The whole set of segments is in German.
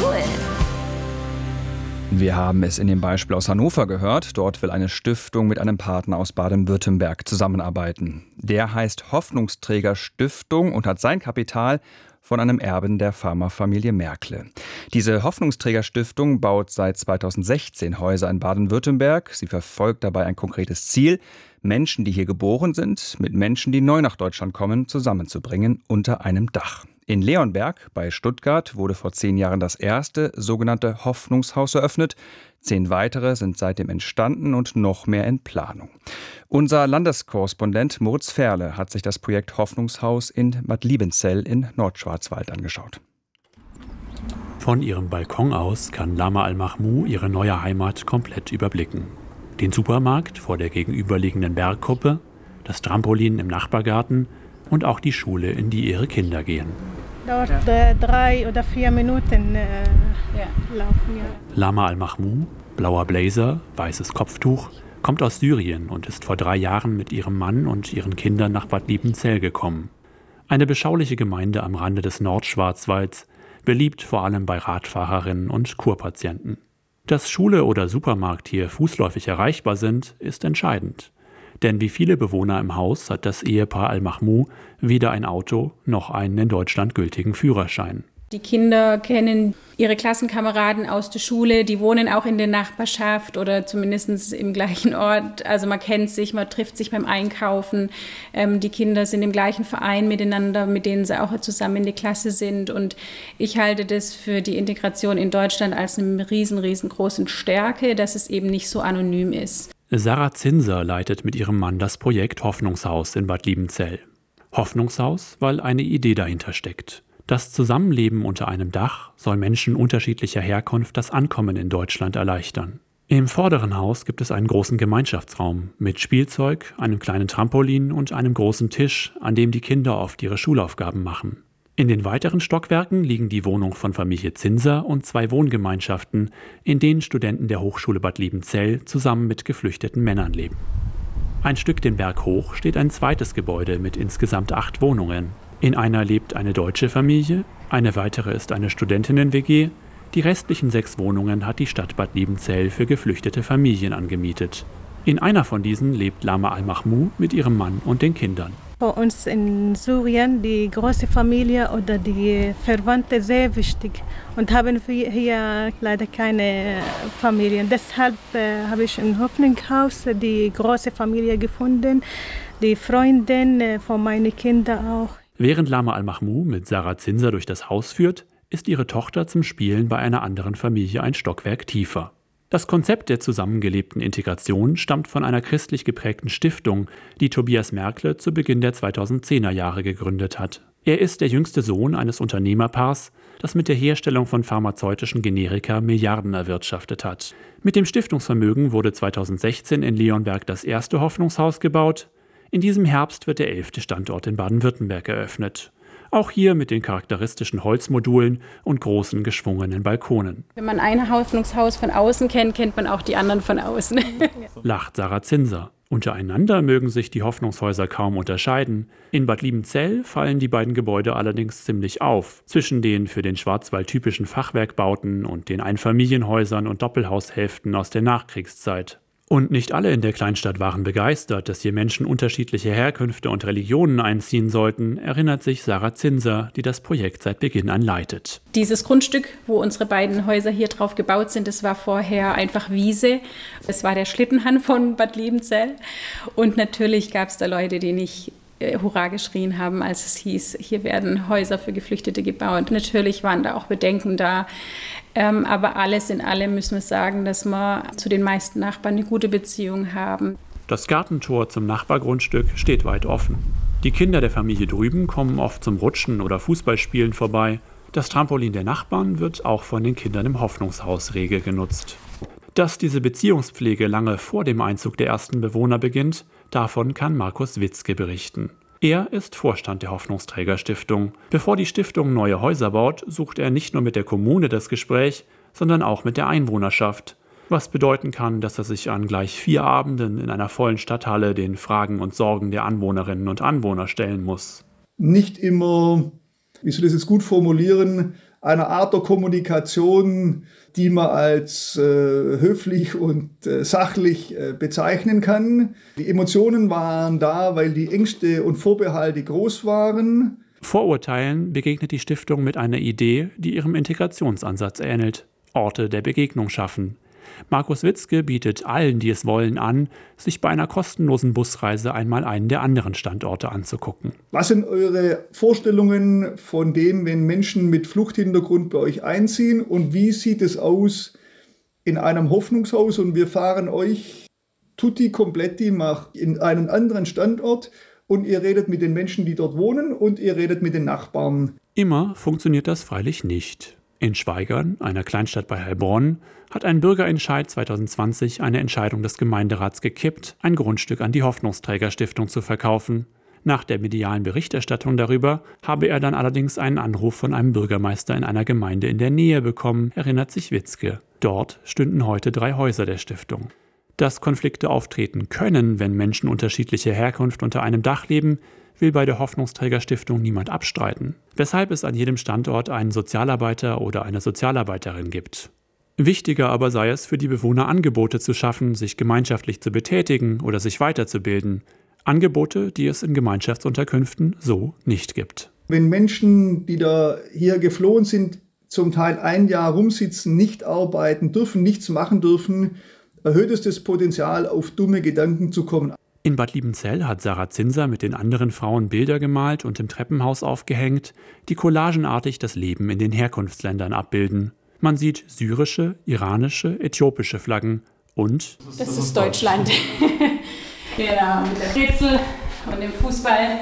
it. Wir haben es in dem Beispiel aus Hannover gehört. Dort will eine Stiftung mit einem Partner aus Baden-Württemberg zusammenarbeiten. Der heißt Hoffnungsträger Stiftung und hat sein Kapital von einem Erben der Pharmafamilie Merkle. Diese Hoffnungsträger Stiftung baut seit 2016 Häuser in Baden-Württemberg. Sie verfolgt dabei ein konkretes Ziel: Menschen, die hier geboren sind, mit Menschen, die neu nach Deutschland kommen, zusammenzubringen unter einem Dach. In Leonberg bei Stuttgart wurde vor 10 Jahren das erste sogenannte Hoffnungshaus eröffnet. 10 weitere sind seitdem entstanden und noch mehr in Planung. Unser Landeskorrespondent Moritz Ferle hat sich das Projekt Hoffnungshaus in Bad Liebenzell in Nordschwarzwald angeschaut. Von ihrem Balkon aus kann Lama Al-Mahmou ihre neue Heimat komplett überblicken. Den Supermarkt vor der gegenüberliegenden Bergkuppe, das Trampolin im Nachbargarten und auch die Schule, in die ihre Kinder gehen. Dort 3 oder 4 Minuten laufen. Ja. Lama Al-Mahmou, blauer Blazer, weißes Kopftuch, kommt aus Syrien und ist vor 3 Jahren mit ihrem Mann und ihren Kindern nach Bad Liebenzell gekommen. Eine beschauliche Gemeinde am Rande des Nordschwarzwalds, beliebt vor allem bei Radfahrerinnen und Kurpatienten. Dass Schule oder Supermarkt hier fußläufig erreichbar sind, ist entscheidend. Denn wie viele Bewohner im Haus hat das Ehepaar Al-Mahmou weder ein Auto noch einen in Deutschland gültigen Führerschein. Die Kinder kennen ihre Klassenkameraden aus der Schule, die wohnen auch in der Nachbarschaft oder zumindest im gleichen Ort. Also man kennt sich, man trifft sich beim Einkaufen. Die Kinder sind im gleichen Verein miteinander, mit denen sie auch zusammen in der Klasse sind. Und ich halte das für die Integration in Deutschland als eine riesengroße Stärke, dass es eben nicht so anonym ist. Sarah Zinser leitet mit ihrem Mann das Projekt Hoffnungshaus in Bad Liebenzell. Hoffnungshaus, weil eine Idee dahinter steckt. Das Zusammenleben unter einem Dach soll Menschen unterschiedlicher Herkunft das Ankommen in Deutschland erleichtern. Im vorderen Haus gibt es einen großen Gemeinschaftsraum mit Spielzeug, einem kleinen Trampolin und einem großen Tisch, an dem die Kinder oft ihre Schulaufgaben machen. In den weiteren Stockwerken liegen die Wohnung von Familie Zinser und 2 Wohngemeinschaften, in denen Studenten der Hochschule Bad Liebenzell zusammen mit geflüchteten Männern leben. Ein Stück den Berg hoch steht ein zweites Gebäude mit insgesamt 8 Wohnungen. In einer lebt eine deutsche Familie, eine weitere ist eine Studentinnen-WG. Die restlichen 6 Wohnungen hat die Stadt Bad Liebenzell für geflüchtete Familien angemietet. In einer von diesen lebt Lama Al-Mahmou mit ihrem Mann und den Kindern. Bei uns in Syrien die große Familie oder die Verwandte sehr wichtig und haben wir hier leider keine Familien. Deshalb habe ich im Hoffnungshaus die große Familie gefunden, die Freundin von meinen Kindern auch. Während Lama Al-Mahmou mit Sarah Zinser durch das Haus führt, ist ihre Tochter zum Spielen bei einer anderen Familie ein Stockwerk tiefer. Das Konzept der zusammengelebten Integration stammt von einer christlich geprägten Stiftung, die Tobias Merkle zu Beginn der 2010er Jahre gegründet hat. Er ist der jüngste Sohn eines Unternehmerpaars, das mit der Herstellung von pharmazeutischen Generika Milliarden erwirtschaftet hat. Mit dem Stiftungsvermögen wurde 2016 in Leonberg das erste Hoffnungshaus gebaut. In diesem Herbst wird der 11. Standort in Baden-Württemberg eröffnet. Auch hier mit den charakteristischen Holzmodulen und großen geschwungenen Balkonen. Wenn man ein Hoffnungshaus von außen kennt, kennt man auch die anderen von außen. Lacht Sarah Zinser. Untereinander mögen sich die Hoffnungshäuser kaum unterscheiden. In Bad Liebenzell fallen die beiden Gebäude allerdings ziemlich auf. Zwischen den für den Schwarzwald typischen Fachwerkbauten und den Einfamilienhäusern und Doppelhaushälften aus der Nachkriegszeit. Und nicht alle in der Kleinstadt waren begeistert, dass hier Menschen unterschiedlicher Herkünfte und Religionen einziehen sollten, erinnert sich Sarah Zinser, die das Projekt seit Beginn an leitet. Dieses Grundstück, wo unsere beiden Häuser hier drauf gebaut sind, das war vorher einfach Wiese. Es war der Schlittenhahn von Bad Liebenzell. Und natürlich gab es da Leute, die nicht Hurra geschrien haben, als es hieß, hier werden Häuser für Geflüchtete gebaut. Natürlich waren da auch Bedenken da, aber alles in allem müssen wir sagen, dass wir zu den meisten Nachbarn eine gute Beziehung haben. Das Gartentor zum Nachbargrundstück steht weit offen. Die Kinder der Familie drüben kommen oft zum Rutschen oder Fußballspielen vorbei. Das Trampolin der Nachbarn wird auch von den Kindern im Hoffnungshaus rege genutzt. Dass diese Beziehungspflege lange vor dem Einzug der ersten Bewohner beginnt, davon kann Markus Witzke berichten. Er ist Vorstand der Hoffnungsträger-Stiftung. Bevor die Stiftung neue Häuser baut, sucht er nicht nur mit der Kommune das Gespräch, sondern auch mit der Einwohnerschaft. Was bedeuten kann, dass er sich an gleich 4 Abenden in einer vollen Stadthalle den Fragen und Sorgen der Anwohnerinnen und Anwohner stellen muss. Nicht immer, wie soll ich das jetzt gut formulieren, einer Art der Kommunikation, die man als höflich und sachlich bezeichnen kann. Die Emotionen waren da, weil die Ängste und Vorbehalte groß waren. Vorurteilen begegnet die Stiftung mit einer Idee, die ihrem Integrationsansatz ähnelt: Orte der Begegnung schaffen. Markus Witzke bietet allen, die es wollen, an, sich bei einer kostenlosen Busreise einmal einen der anderen Standorte anzugucken. Was sind eure Vorstellungen von dem, wenn Menschen mit Fluchthintergrund bei euch einziehen? Und wie sieht es aus in einem Hoffnungshaus? Und wir fahren euch tutti completi in einen anderen Standort und ihr redet mit den Menschen, die dort wohnen, und ihr redet mit den Nachbarn. Immer funktioniert das freilich nicht. In Schweigern, einer Kleinstadt bei Heilbronn, hat ein Bürgerentscheid 2020 eine Entscheidung des Gemeinderats gekippt, ein Grundstück an die Hoffnungsträger-Stiftung zu verkaufen. Nach der medialen Berichterstattung darüber habe er dann allerdings einen Anruf von einem Bürgermeister in einer Gemeinde in der Nähe bekommen, erinnert sich Witzke. Dort stünden heute 3 Häuser der Stiftung. Dass Konflikte auftreten können, wenn Menschen unterschiedlicher Herkunft unter einem Dach leben, will bei der Hoffnungsträger-Stiftung niemand abstreiten, weshalb es an jedem Standort einen Sozialarbeiter oder eine Sozialarbeiterin gibt. Wichtiger aber sei es, für die Bewohner Angebote zu schaffen, sich gemeinschaftlich zu betätigen oder sich weiterzubilden. Angebote, die es in Gemeinschaftsunterkünften so nicht gibt. Wenn Menschen, die da hier geflohen sind, zum Teil ein Jahr rumsitzen, nicht arbeiten dürfen, nichts machen dürfen, erhöht es das Potenzial, auf dumme Gedanken zu kommen. In Bad Liebenzell hat Sarah Zinser mit den anderen Frauen Bilder gemalt und im Treppenhaus aufgehängt, die collagenartig das Leben in den Herkunftsländern abbilden. Man sieht syrische, iranische, äthiopische Flaggen und... Das ist Deutschland. Genau, mit der Brezel und dem Fußball.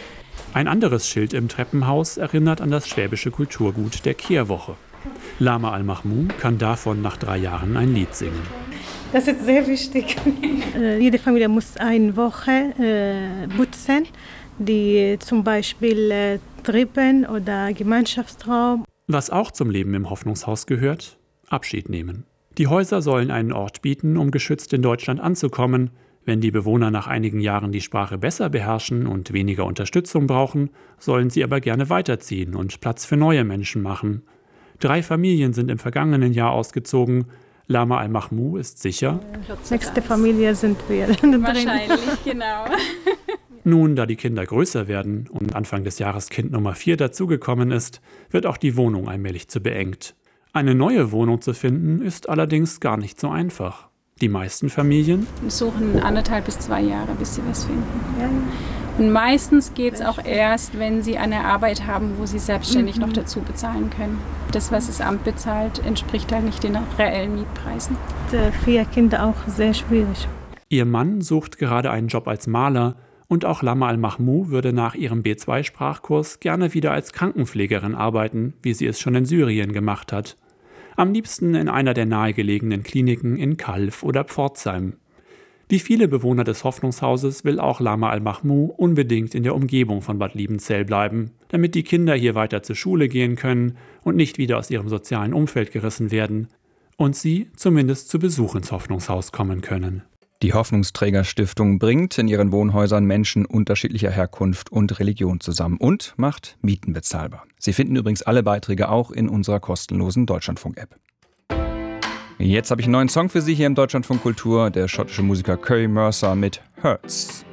Ein anderes Schild im Treppenhaus erinnert an das schwäbische Kulturgut der Kehrwoche. Lama Al-Mahmou kann davon nach 3 Jahren ein Lied singen. Das ist sehr wichtig. Jede Familie muss eine Woche putzen, die zum Beispiel Treppen oder Gemeinschaftsraum. Was auch zum Leben im Hoffnungshaus gehört: Abschied nehmen. Die Häuser sollen einen Ort bieten, um geschützt in Deutschland anzukommen. Wenn die Bewohner nach einigen Jahren die Sprache besser beherrschen und weniger Unterstützung brauchen, sollen sie aber gerne weiterziehen und Platz für neue Menschen machen. 3 Familien sind im vergangenen Jahr ausgezogen. Lama Al-Mahmou ist sicher: Nächste Familie sind wir. Wahrscheinlich, genau. Nun, da die Kinder größer werden und Anfang des Jahres Kind Nummer 4 dazugekommen ist, wird auch die Wohnung allmählich zu beengt. Eine neue Wohnung zu finden, ist allerdings gar nicht so einfach. Die meisten Familien suchen 1,5 bis 2 Jahre, bis sie was finden. Ja. Und meistens geht es auch erst, wenn sie eine Arbeit haben, wo sie selbstständig noch dazu bezahlen können. Das, was das Amt bezahlt, entspricht halt nicht den reellen Mietpreisen. Für 4 Kinder auch sehr schwierig. Ihr Mann sucht gerade einen Job als Maler und auch Lama Al-Mahmou würde nach ihrem B2-Sprachkurs gerne wieder als Krankenpflegerin arbeiten, wie sie es schon in Syrien gemacht hat. Am liebsten in einer der nahegelegenen Kliniken in Calw oder Pforzheim. Wie viele Bewohner des Hoffnungshauses will auch Lama Al-Mahmou unbedingt in der Umgebung von Bad Liebenzell bleiben, damit die Kinder hier weiter zur Schule gehen können und nicht wieder aus ihrem sozialen Umfeld gerissen werden und sie zumindest zu Besuch ins Hoffnungshaus kommen können. Die Hoffnungsträger-Stiftung bringt in ihren Wohnhäusern Menschen unterschiedlicher Herkunft und Religion zusammen und macht Mieten bezahlbar. Sie finden übrigens alle Beiträge auch in unserer kostenlosen Deutschlandfunk-App. Jetzt habe ich einen neuen Song für Sie hier im Deutschlandfunk Kultur, der schottische Musiker Curry Mercer mit Hurts.